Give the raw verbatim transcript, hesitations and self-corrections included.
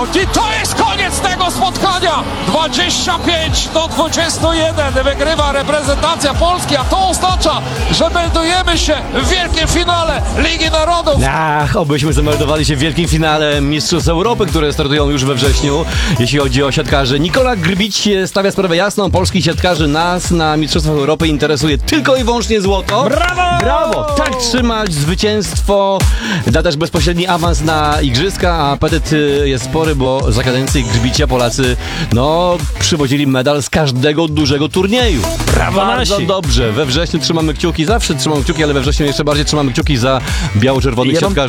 I to jest koniec tego spotkania! dwadzieścia pięć do dwudziestu jeden wygrywa reprezentacja Polski, a to oznacza, że meldujemy się w wielkim finale Ligi Narodów. Ach, obyśmy zameldowali się w wielkim finale Mistrzostw Europy, które startują już we wrześniu. Jeśli chodzi o siatkarzy, Nikola Grbić stawia sprawę jasną. Polskich siatkarzy nas na Mistrzostwach Europy interesuje tylko i wyłącznie złoto. Brawo! Brawo! Tak trzymać, zwycięstwo da też bezpośredni awans na igrzyska, a apetyt y, jest spory, bo za kadencji Grbicia Polacy, no, przywozili medal z każdego dużego turnieju. Brawo Bardzo nasi! dobrze. We wrześniu trzymamy kciuki, zawsze trzymamy kciuki, ale we wrześniu jeszcze bardziej trzymamy kciuki za biało-czerwonych Ja mam siatkarzy.